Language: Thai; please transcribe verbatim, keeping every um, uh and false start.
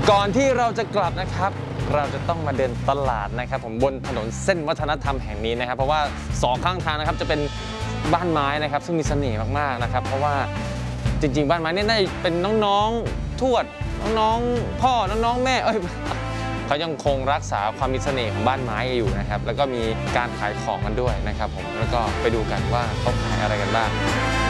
ก่อนที่เราจะกลับนะครับเราจะต้องมาเดินตลาดนะครับผมบนถนนเส้นวัฒนธรรมแห่งนี้นะครับเพราะว่าสองข้างทางนะครับจะเป็นบ้านไม้นะครับซึ่งมีเสน่ห์มากๆนะครับเพราะว่าจริงๆบ้านไม้นี่ได้เป็นน้องๆทวดน้องๆพ่อน้องๆแม่เอ้ยเขายังคงรักษาความมีเสน่ห์ของบ้านไม้อยู่นะครับแล้วก็มีการขายของกันด้วยนะครับผมแล้วก็ไปดูกันว่าเขาขายอะไรกันบ้าง